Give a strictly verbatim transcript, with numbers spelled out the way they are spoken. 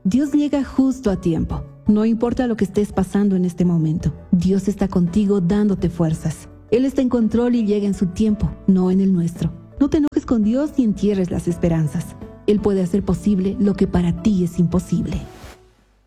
Dios llega justo a tiempo. No importa lo que estés pasando en este momento, Dios está contigo dándote fuerzas. Él está en control y llega en su tiempo, no en el nuestro. No te enojes con Dios ni entierres las esperanzas. Él puede hacer posible lo que para ti es imposible.